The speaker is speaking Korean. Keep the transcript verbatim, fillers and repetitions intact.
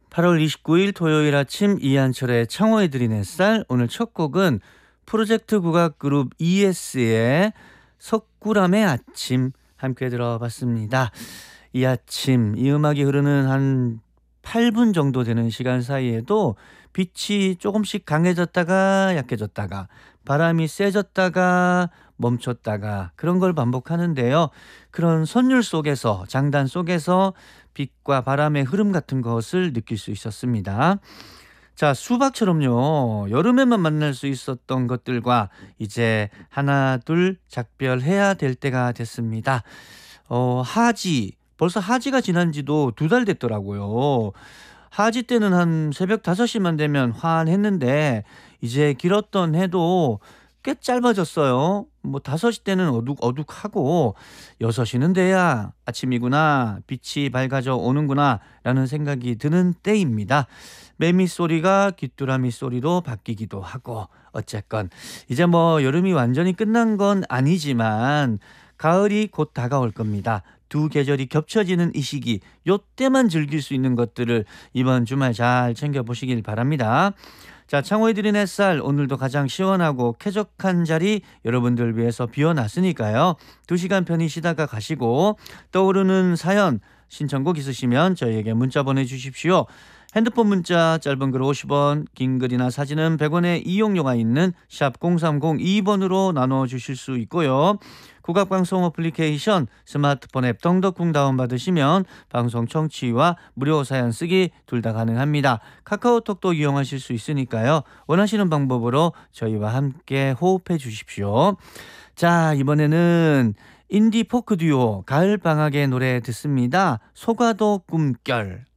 팔월 이십구일 토요일 아침 이한철의 창호의 드린 햇살. 오늘 첫 곡은 프로젝트 국악그룹 이에스의 석굴암의 아침 함께 들어봤습니다. 이 아침 이 음악이 흐르는 한 팔 분 정도 되는 시간 사이에도 빛이 조금씩 강해졌다가 약해졌다가 바람이 세졌다가 멈췄다가 그런 걸 반복하는데요. 그런 선율 속에서 장단 속에서 빛과 바람의 흐름 같은 것을 느낄 수 있었습니다. 자, 수박처럼요. 여름에만 만날 수 있었던 것들과 이제 하나 둘 작별해야 될 때가 됐습니다. 어, 하지. 벌써 하지가 지난 지도 두 달 됐더라고요. 하지 때는 한 새벽 다섯 시만 되면 환했는데 이제 길었던 해도 꽤 짧아졌어요. 뭐 다섯 시 때는 어둑어둑하고 여섯 시는 돼야 아침이구나, 빛이 밝아져 오는구나 라는 생각이 드는 때입니다. 매미 소리가 귀뚜라미 소리로 바뀌기도 하고 어쨌건 이제 뭐 여름이 완전히 끝난 건 아니지만 가을이 곧 다가올 겁니다. 두 계절이 겹쳐지는 이 시기, 요때만 즐길 수 있는 것들을 이번 주말 잘 챙겨보시길 바랍니다. 자, 창호의 드린 햇살 오늘도 가장 시원하고 쾌적한 자리 여러분들 위해서 비워놨으니까요. 두 시간 편히 쉬다가 가시고 떠오르는 사연 신청곡 있으시면 저희에게 문자 보내주십시오. 핸드폰 문자 짧은 글 오십 원, 긴 글이나 사진은 백 원의 이용료가 있는 샵 공삼공이 번으로 나눠주실 수 있고요. 국악방송 어플리케이션 스마트폰 앱 덩덕궁 다운받으시면 방송 청취와 무료 사연 쓰기 둘 다 가능합니다. 카카오톡도 이용하실 수 있으니까요. 원하시는 방법으로 저희와 함께 호흡해 주십시오. 자, 이번에는 인디 포크 듀오 가을방학의 노래 듣습니다. 소가도 꿈결.